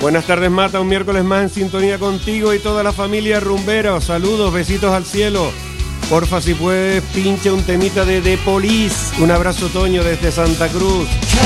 Buenas tardes, Mata, un miércoles más en sintonía contigo y toda la familia rumbera. Saludos, besitos al cielo. Porfa, si puedes, pinche un temita de The Police. Un abrazo, Toño, desde Santa Cruz.